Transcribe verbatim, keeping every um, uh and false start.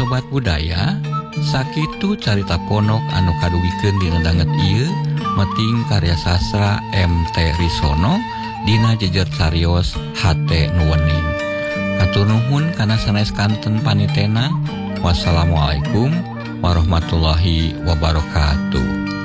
Sobat budaya, sakitu carita ponok anu kadugikeun dina danget ieu meting karya sastra M T Risono dina jejer cariyos H T Nuwening. Hatur nuhun kana sanes kanten panitena. Wassalamualaikum warahmatullahi wabarakatuh.